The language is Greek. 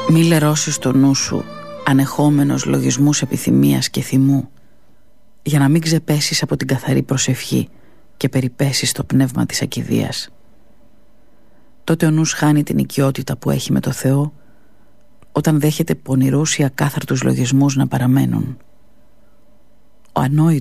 Μη λερώσεις το νου σου ανεχόμενος λογισμούς επιθυμίας και θυμού, για να μην ξεπέσεις από την καθαρή προσευχή και περιπέσεις στο πνεύμα της ακηδείας. Τότε ο νους χάνει την οικειότητα που έχει με το Θεό, όταν δέχεται πονηρούς ή ακάθαρτους λογισμούς να παραμένουν. Ο ανόητος